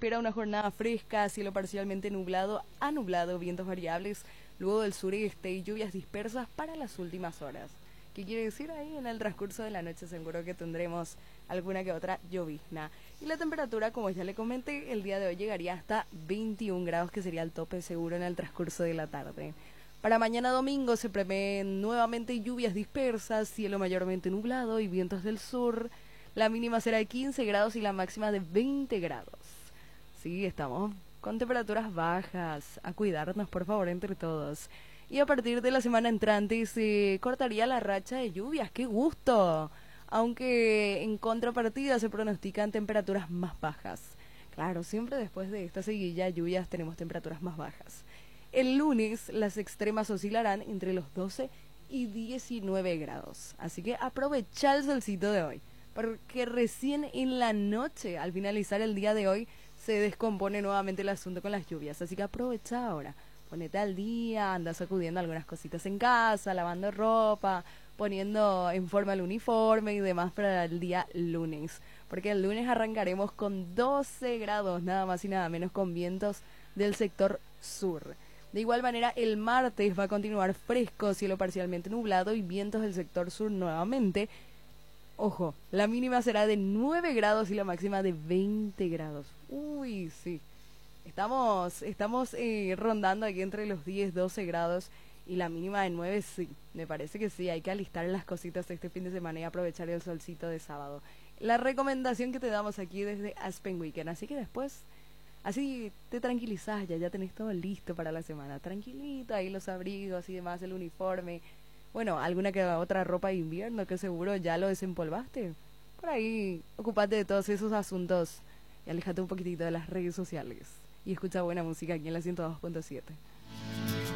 espera una jornada fresca, cielo parcialmente nublado a nublado, vientos variables, luego del sureste y lluvias dispersas para las últimas horas. ¿Qué quiere decir ahí? En el transcurso de la noche seguro que tendremos alguna que otra llovizna. Y la temperatura, como ya le comenté, el día de hoy llegaría hasta 21 grados, que sería el tope seguro en el transcurso de la tarde. Para mañana domingo se prevén nuevamente lluvias dispersas, cielo mayormente nublado y vientos del sur. La mínima será de 15 grados y la máxima de 20 grados. Sí, estamos con temperaturas bajas. A cuidarnos, por favor, entre todos. Y a partir de la semana entrante se cortaría la racha de lluvias. ¡Qué gusto! Aunque en contrapartida se pronostican temperaturas más bajas. Claro, siempre después de esta seguilla de lluvias tenemos temperaturas más bajas. El lunes las extremas oscilarán entre los 12 y 19 grados. Así que aprovecha el solcito de hoy, porque recién en la noche, al finalizar el día de hoy, se descompone nuevamente el asunto con las lluvias. Así que aprovecha ahora. Ponete al día, anda sacudiendo algunas cositas en casa, lavando ropa, poniendo en forma el uniforme y demás para el día lunes. Porque el lunes arrancaremos con 12 grados, nada más y nada menos, con vientos del sector sur. De igual manera, el martes va a continuar fresco, cielo parcialmente nublado y vientos del sector sur nuevamente. Ojo, la mínima será de 9 grados y la máxima de 20 grados. Uy, sí. Estamos rondando aquí entre los 10, 12 grados y la mínima de 9, sí. Me parece que sí, hay que alistar las cositas este fin de semana y aprovechar el solcito de sábado. La recomendación que te damos aquí desde Aspen Weekend. Así que después, así te tranquilizás, ya tenés todo listo para la semana. Tranquilito, ahí los abrigos y demás, el uniforme. Bueno, alguna que otra ropa de invierno que seguro ya lo desempolvaste. Por ahí, ocupate de todos esos asuntos y aléjate un poquitito de las redes sociales. Y escucha buena música aquí en la 102.7.